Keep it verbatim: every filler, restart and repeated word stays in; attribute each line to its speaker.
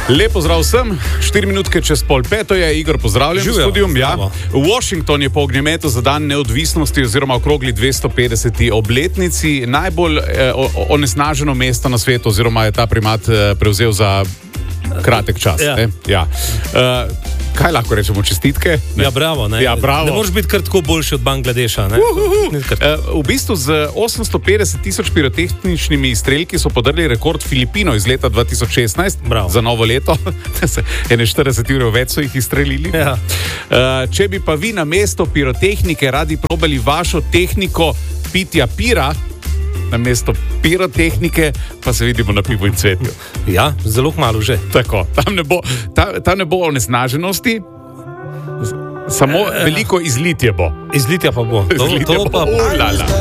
Speaker 1: Lepo zdrav vsem, štiri minutke čez pol peto je, Igor, pozdravljen v studiu. Ja. Washington je po ognjemetu za dan neodvisnosti oziroma okrogli dvesto petdeseti obletnici najbolj eh, onesnaženo mesto na svetu oziroma je ta primat eh, prevzel za kratek čas.
Speaker 2: Ja.
Speaker 1: Ne? Ja. Uh, kaj lahko rečemo, čestitke? Ne?
Speaker 2: Ja, bravo. Ne,
Speaker 1: ja, bravo.
Speaker 2: Ne moreš biti kar tako boljši od Bangladeša. Ne?
Speaker 1: Uh, v bistvu z osemsto petdeset tisoč pirotehničnimi izstrelki so podrli rekord Filipinov iz leta dva tisoč šestnajst
Speaker 2: Bravo.
Speaker 1: Za novo leto. Ene štirideset ur več so jih izstrelili.
Speaker 2: Ja.
Speaker 1: Uh, če bi pa vi na mesto pirotehnike radi probali vašo tehniko pitja pira, na mesto pirotehnike, pa se vidimo na pivu in cvetju.
Speaker 2: Ja, zelo malo že.
Speaker 1: Tako, tam ne bo, tam, tam ne bo onesnaženosti, samo veliko izlitje bo.
Speaker 2: Izlitja pa bo. To,
Speaker 1: Izlitje
Speaker 2: to
Speaker 1: bo.
Speaker 2: pa
Speaker 1: Ulala.